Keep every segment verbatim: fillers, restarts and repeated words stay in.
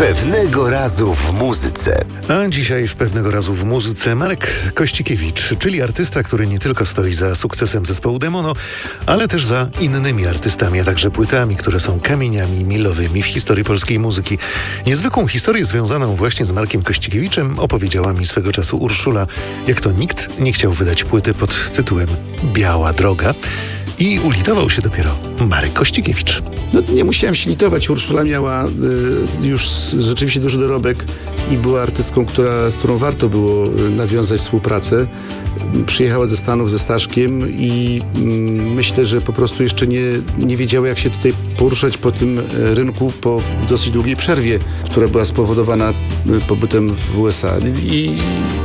Pewnego razu w muzyce. A dzisiaj w Pewnego razu w muzyce Marek Kościkiewicz, czyli artysta, który nie tylko stoi za sukcesem zespołu Demono, ale też za innymi artystami, a także płytami, które są kamieniami milowymi w historii polskiej muzyki. Niezwykłą historię związaną właśnie z Markiem Kościkiewiczem opowiedziała mi swego czasu Urszula, jak to nikt nie chciał wydać płyty pod tytułem Biała Droga. I ulitował się dopiero Marek Kościkiewicz. No, nie musiałem się litować. Urszula miała y, już rzeczywiście duży dorobek i była artystką, która, z którą warto było nawiązać współpracę. Przyjechała ze Stanów ze Staszkiem i y, myślę, że po prostu jeszcze nie, nie wiedziała, jak się tutaj poruszać po tym rynku po dosyć długiej przerwie, która była spowodowana pobytem w U S A. I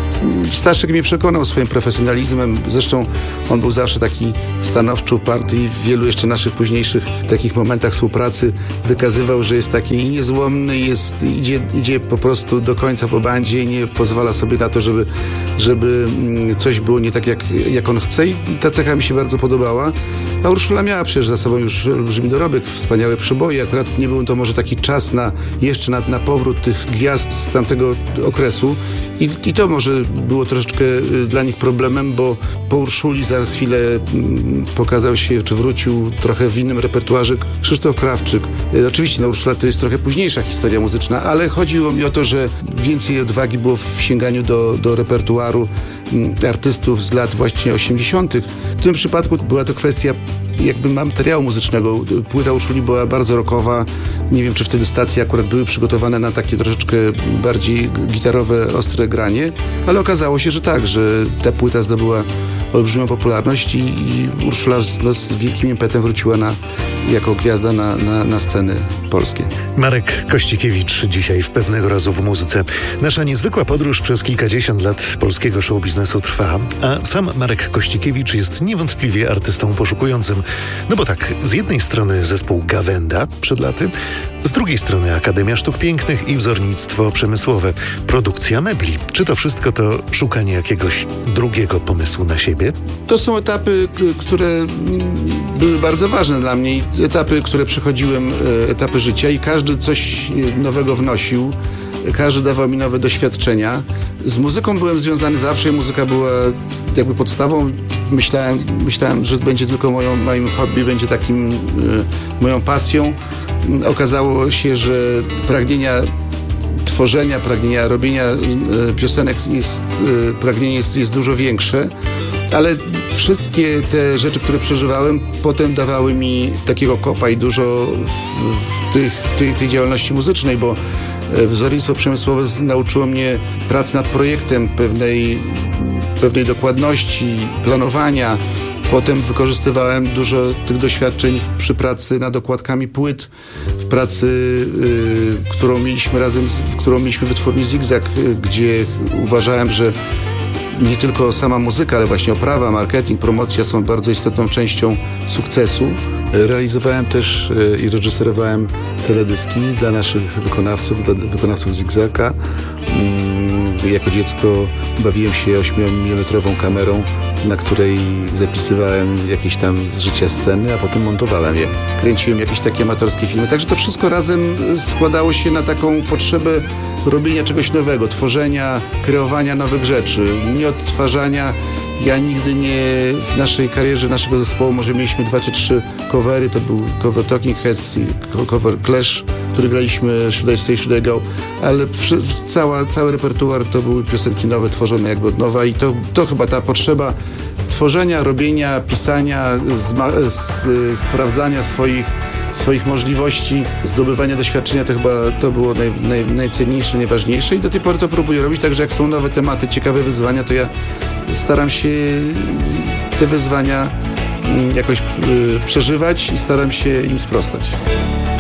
Staszek mnie przekonał swoim profesjonalizmem. Zresztą on był zawsze taki stanowczy, uparty i w wielu jeszcze naszych późniejszych takich momentach współpracy wykazywał, że jest taki niezłomny, jest, idzie, idzie po prostu do końca po bandzie i nie pozwala sobie na to, żeby, żeby coś było nie tak, jak, jak on chce. I ta cecha mi się bardzo podobała. A Urszula miała przecież za sobą już olbrzymi dorobek, wspaniałe przeboje. Akurat nie był to może taki czas na jeszcze na, na powrót tych gwiazd z tamtego okresu. I, I to może było troszeczkę dla nich problemem, bo po Urszuli za chwilę pokazał się, czy wrócił trochę w innym repertuarze Krzysztof Krawczyk. Oczywiście no, Urszula to jest trochę późniejsza historia muzyczna, ale chodziło mi o to, że więcej odwagi było w sięganiu do, do repertuaru artystów z lat właśnie osiemdziesiątych. W tym przypadku była to kwestia jakby materiału muzycznego. Płyta Urszuli była bardzo rockowa. Nie wiem, czy wtedy stacje akurat były przygotowane na takie troszeczkę bardziej gitarowe, ostre granie, ale okazało się, że tak, że ta płyta zdobyła olbrzymią popularność i, i Urszula z, no, z wielkim impetem wróciła na, jako gwiazda na, na, na sceny polskie. Marek Kościkiewicz dzisiaj w Pewnego razu w muzyce. Nasza niezwykła podróż przez kilkadziesiąt lat polskiego show biznesu trwa, a sam Marek Kościkiewicz jest niewątpliwie artystą poszukującym. No bo tak, z jednej strony zespół Gawenda przed laty, z drugiej strony Akademia Sztuk Pięknych i wzornictwo przemysłowe, produkcja mebli. Czy to wszystko to szukanie jakiegoś drugiego pomysłu na siebie? To są etapy, które były bardzo ważne dla mnie. Etapy, które przechodziłem, etapy życia i każdy coś nowego wnosił. Każdy dawał mi nowe doświadczenia. Z muzyką byłem związany zawsze i muzyka była jakby podstawą. Myślałem, myślałem że będzie tylko moją, moim hobby, będzie takim y, moją pasją. Okazało się, że pragnienia tworzenia, pragnienia robienia y, piosenek jest, y, pragnienie jest, jest dużo większe. Ale wszystkie te rzeczy, które przeżywałem, potem dawały mi takiego kopa i dużo w, w, tych, w tej, tej działalności muzycznej, bo wzornictwo przemysłowe nauczyło mnie pracy nad projektem, pewnej, pewnej dokładności, planowania. Potem wykorzystywałem dużo tych doświadczeń w, przy pracy nad okładkami płyt, w pracy, y, którą mieliśmy razem, w którą mieliśmy wytwórni Zigzag, y, gdzie uważałem, że nie tylko sama muzyka, ale właśnie oprawa, marketing, promocja są bardzo istotną częścią sukcesu. Realizowałem też i reżyserowałem teledyski dla naszych wykonawców, dla wykonawców Zigzaga. Jako dziecko bawiłem się ośmiomilimetrową kamerą, na której zapisywałem jakieś tam z życia sceny, a potem montowałem je. Kręciłem jakieś takie amatorskie filmy. Także to wszystko razem składało się na taką potrzebę robienia czegoś nowego, tworzenia, kreowania nowych rzeczy, nie odtwarzania. Ja nigdy nie, w naszej karierze naszego zespołu, może mieliśmy dwa czy trzy covery, to był cover Talking Heads i cover Clash, który graliśmy Should I Stay, Should I Go, ale przy, cała, cały repertuar to były piosenki nowe, tworzone jakby od nowa i to, to chyba ta potrzeba tworzenia, robienia, pisania, zma, z, sprawdzania swoich, swoich możliwości, zdobywania doświadczenia, to chyba to było naj, naj, najcenniejsze, najważniejsze i do tej pory to próbuję robić, także jak są nowe tematy, ciekawe wyzwania, to ja staram się te wyzwania jakoś przeżywać i staram się im sprostać.